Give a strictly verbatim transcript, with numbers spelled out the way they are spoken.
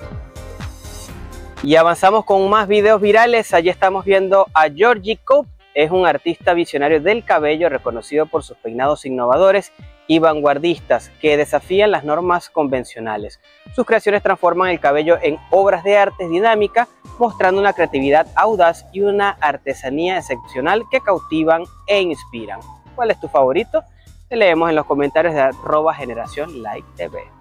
Y avanzamos con más videos virales. Allí estamos viendo a Georgie Cope. Es un artista visionario del cabello reconocido por sus peinados innovadores y vanguardistas que desafían las normas convencionales. Sus creaciones transforman el cabello en obras de arte dinámica, mostrando una creatividad audaz y una artesanía excepcional que cautivan e inspiran. ¿Cuál es tu favorito? Te leemos en los comentarios de arroba generación like T V.